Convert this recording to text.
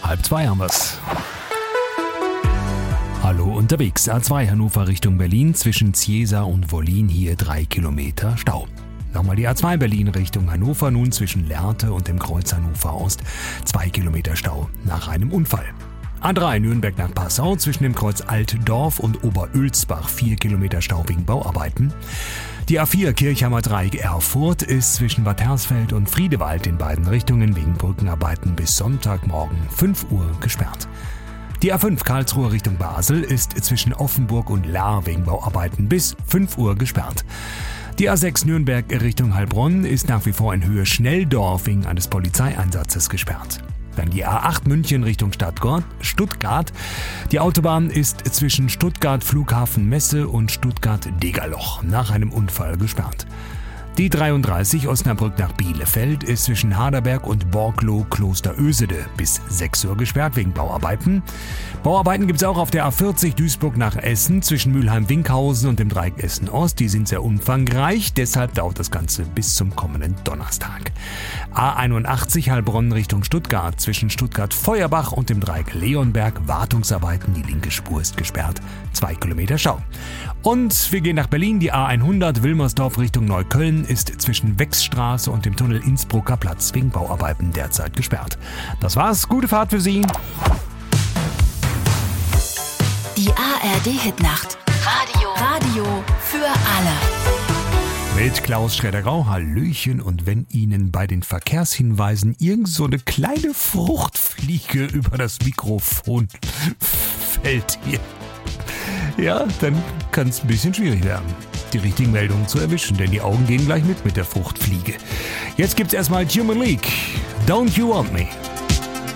1:30 haben wir's. Hallo unterwegs, A2 Hannover Richtung Berlin, zwischen Ziesa und Wollin hier 3 Kilometer Stau. Nochmal die A2 Berlin Richtung Hannover, nun zwischen Lehrte und dem Kreuz Hannover Ost 2 Kilometer Stau nach einem Unfall. A3 Nürnberg nach Passau, zwischen dem Kreuz Altdorf und Oberölsbach 4 Kilometer Stau wegen Bauarbeiten. Die A4 Kirchheimer Dreieck Erfurt ist zwischen Bad Hersfeld und Friedewald in beiden Richtungen wegen Brückenarbeiten bis Sonntagmorgen 5 Uhr gesperrt. Die A5 Karlsruhe Richtung Basel ist zwischen Offenburg und Lahr wegen Bauarbeiten bis 5 Uhr gesperrt. Die A6 Nürnberg Richtung Heilbronn ist nach wie vor in Höhe Schnelldorf wegen eines Polizeieinsatzes gesperrt. Dann die A8 München Richtung Stuttgart. Die Autobahn ist zwischen Stuttgart Flughafen Messe und Stuttgart Degerloch nach einem Unfall gesperrt. Die 33 Osnabrück nach Bielefeld ist zwischen Harderberg und Borglo Klosterösede bis 6 Uhr gesperrt wegen Bauarbeiten. Bauarbeiten gibt es auch auf der A40 Duisburg nach Essen zwischen Mülheim-Winkhausen und dem Dreieck Essen-Ost. Die sind sehr umfangreich, deshalb dauert das Ganze bis zum kommenden Donnerstag. A81 Heilbronn Richtung Stuttgart zwischen Stuttgart-Feuerbach und dem Dreieck Leonberg. Wartungsarbeiten, die linke Spur ist gesperrt. 2 Kilometer Stau. Und wir gehen nach Berlin. Die A100 Wilmersdorf Richtung Neukölln ist zwischen Wechsstraße und dem Tunnel Innsbrucker Platz wegen Bauarbeiten derzeit gesperrt. Das war's. Gute Fahrt für Sie. Die ARD-Hitnacht. Radio für alle. Mit Klaus Schredder-Grau, Hallöchen. Und wenn Ihnen bei den Verkehrshinweisen irgend so eine kleine Fruchtfliege über das Mikrofon fällt hier, ja, dann kann es ein bisschen schwierig werden, die richtigen Meldungen zu erwischen, denn die Augen gehen gleich mit der Fruchtfliege. Jetzt gibt's erstmal Human League. Don't You Want Me?